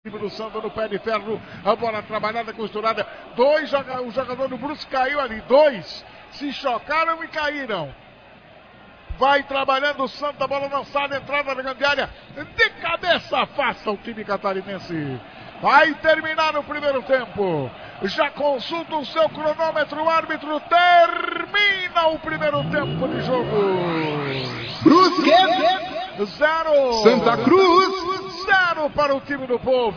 do Santos no pé de ferro, a bola trabalhada, costurada, o jogador do Brusque caiu ali, dois se chocaram e caíram. Vai trabalhando o Santos, a bola não sai, entrada na grande área, de cabeça afasta o time catarinense. Vai terminar o primeiro tempo. Já consulta o seu cronômetro, o árbitro termina o primeiro tempo de jogo. Brusque 0, Santa Cruz 0 para o time do povo.